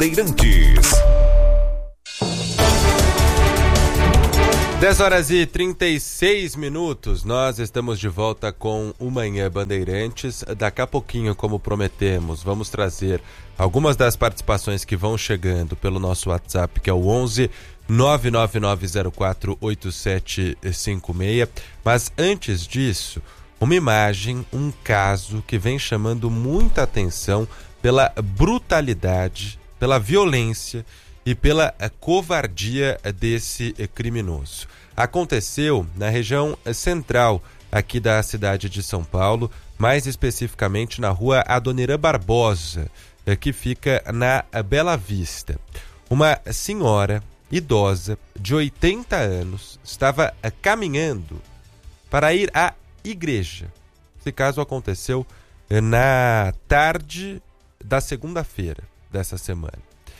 Bandeirantes. 10h36, nós estamos de volta com o Manhã Bandeirantes. Daqui a pouquinho, como prometemos, vamos trazer algumas das participações que vão chegando pelo nosso WhatsApp, que é o 11 999048756. Mas antes disso, uma imagem, um caso que vem chamando muita atenção pela brutalidade, pela violência e pela covardia desse criminoso. Aconteceu na região central aqui da cidade de São Paulo, mais especificamente na rua Adoniran Barbosa, que fica na Bela Vista. Uma senhora idosa de 80 anos estava caminhando para ir à igreja. Esse caso aconteceu na tarde da segunda-feira dessa semana.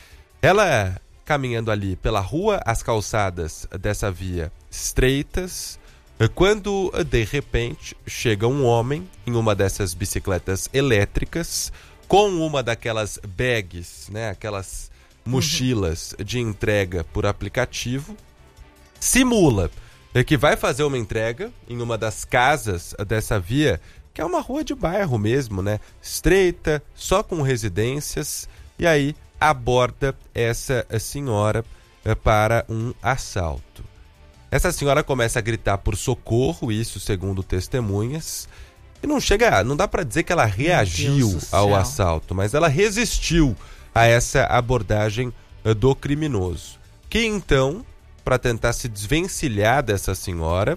Ela caminhando ali pela rua, as calçadas dessa via estreitas, quando de repente chega um homem em uma dessas bicicletas elétricas com uma daquelas bags, né, aquelas mochilas de entrega por aplicativo, simula que vai fazer uma entrega em uma das casas dessa via, que é uma rua de bairro mesmo, né, estreita, só com residências, e aí aborda essa senhora para um assalto. Essa senhora começa a gritar por socorro, isso segundo testemunhas, e não dá para dizer que ela reagiu ao assalto, mas ela resistiu a essa abordagem do criminoso, que então, para tentar se desvencilhar dessa senhora,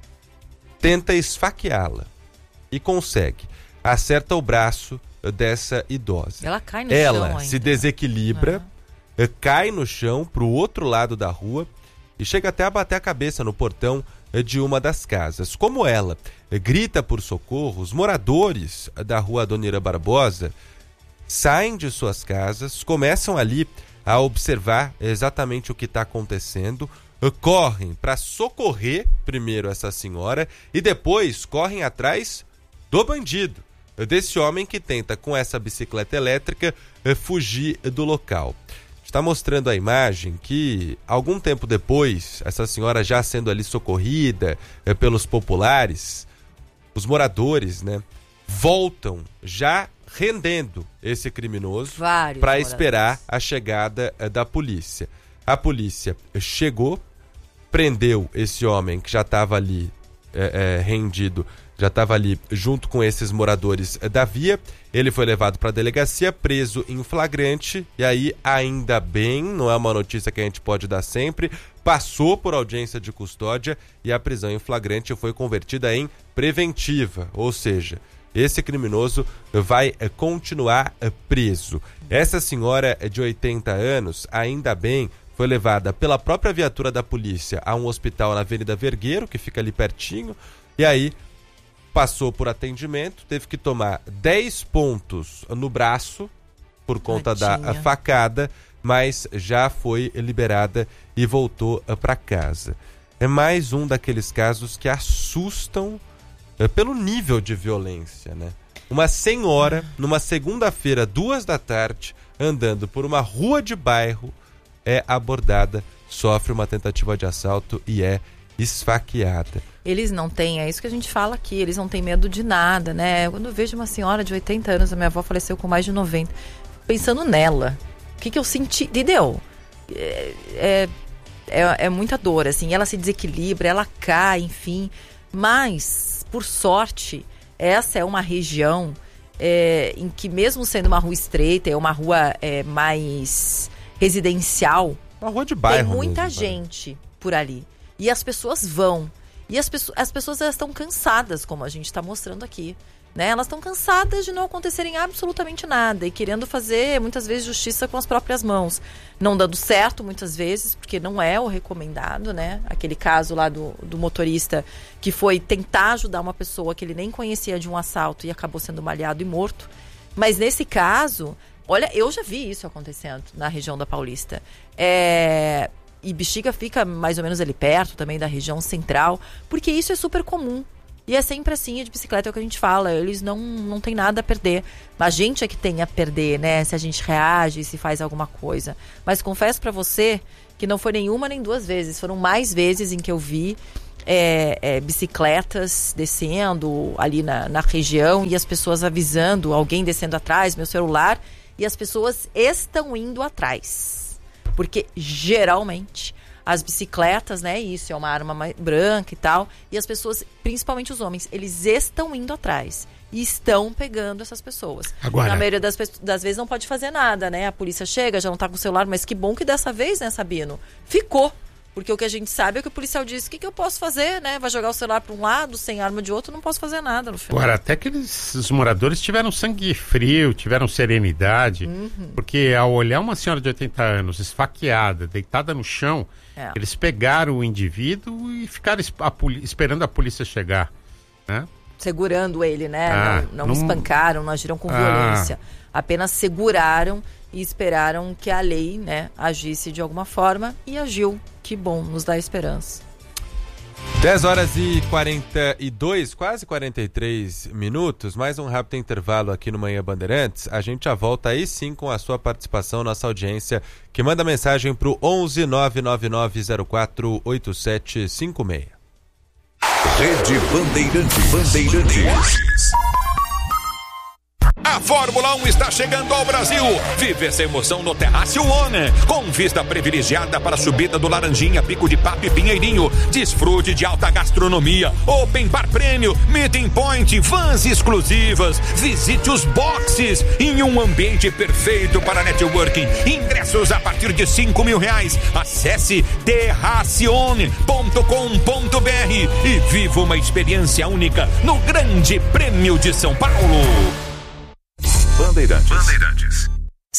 tenta esfaqueá-la e consegue. Acerta o braço dessa idosa. Ela cai no chão. Ela se desequilibra, cai no chão para o outro lado da rua e chega até a bater a cabeça no portão de uma das casas. Como ela grita por socorro, os moradores da rua Adoniran Barbosa saem de suas casas, começam ali a observar exatamente o que está acontecendo, correm para socorrer primeiro essa senhora e depois correm atrás do bandido, desse homem que tenta, com essa bicicleta elétrica, fugir do local. Está mostrando a imagem que, algum tempo depois, essa senhora já sendo ali socorrida pelos populares, os moradores, né, voltam já rendendo esse criminoso para esperar a chegada da polícia. A polícia chegou, prendeu esse homem que já estava ali rendido, já estava ali junto com esses moradores da via. Ele foi levado para a delegacia, preso em flagrante, e aí, ainda bem, não é uma notícia que a gente pode dar sempre, passou por audiência de custódia e a prisão em flagrante foi convertida em preventiva, ou seja, esse criminoso vai continuar preso. Essa senhora de 80 anos, ainda bem, foi levada pela própria viatura da polícia a um hospital na Avenida Vergueiro, que fica ali pertinho, e aí passou por atendimento, teve que tomar 10 pontos no braço por conta da facada, mas já foi liberada e voltou para casa. É mais um daqueles casos que assustam pelo nível de violência, né? Uma senhora, numa segunda-feira, 2h, andando por uma rua de bairro, é abordada, sofre uma tentativa de assalto e é esfaqueada. Eles não têm, é isso que a gente fala aqui, eles não têm medo de nada, né? Quando eu vejo uma senhora de 80 anos, a minha avó faleceu com mais de 90, pensando nela, o que eu senti, entendeu? É muita dor, assim, ela se desequilibra, ela cai, enfim, mas, por sorte, essa é uma região em que, mesmo sendo uma rua estreita, é uma rua mais residencial, uma rua de bairro, tem muita mesmo, gente por ali. E as pessoas vão. E as pessoas elas estão cansadas, como a gente está mostrando aqui. Né? Elas estão cansadas de não acontecerem absolutamente nada e querendo fazer, muitas vezes, justiça com as próprias mãos. Não dando certo, muitas vezes, porque não é o recomendado, né? Aquele caso lá do motorista que foi tentar ajudar uma pessoa que ele nem conhecia de um assalto e acabou sendo baleado e morto. Mas nesse caso, olha, eu já vi isso acontecendo na região da Paulista. E Bexiga fica mais ou menos ali perto também da região central, porque isso é super comum. E é sempre assim, de bicicleta é o que a gente fala, eles não tem nada a perder. A gente é que tem a perder, né? Se a gente reage, se faz alguma coisa. Mas confesso pra você que não foi nenhuma nem duas vezes, foram mais vezes em que eu vi bicicletas descendo ali na região e as pessoas avisando, alguém descendo atrás, meu celular, e as pessoas estão indo atrás. Porque geralmente as bicicletas, né, isso é uma arma branca e tal, e as pessoas, principalmente os homens, eles estão indo atrás e estão pegando essas pessoas. Agora, na maioria das vezes não pode fazer nada, né? A polícia chega, já não tá com o celular, mas que bom que dessa vez, né, Sabino? Ficou. Porque o que a gente sabe é que o policial diz, o que eu posso fazer, né? Vai jogar o celular para um lado, sem arma de outro, não posso fazer nada no final. Agora, até que os moradores tiveram sangue frio, tiveram serenidade, porque ao olhar uma senhora de 80 anos esfaqueada, deitada no chão, eles pegaram o indivíduo e ficaram esperando a polícia chegar, né? Segurando ele, né? Não espancaram, não agiram com violência. Apenas seguraram e esperaram que a lei, né, agisse de alguma forma, e agiu. Que bom, nos dá esperança. 10h42, quase 43 minutos, mais um rápido intervalo aqui no Manhã Bandeirantes. A gente já volta aí sim com a sua participação, nossa audiência, que manda mensagem pro 11 999048756. Rede Bandeirantes. A Fórmula 1 está chegando ao Brasil. Vive essa emoção no Terrácio One, com vista privilegiada para a subida do Laranjinha, Pico de Papo e Pinheirinho. Desfrute de alta gastronomia, open bar prêmio, meeting point, vans exclusivas. Visite os boxes em um ambiente perfeito para networking. Ingressos a partir de R$5.000. Acesse terracione.com.br e viva uma experiência única no Grande Prêmio de São Paulo. Bandeirantes.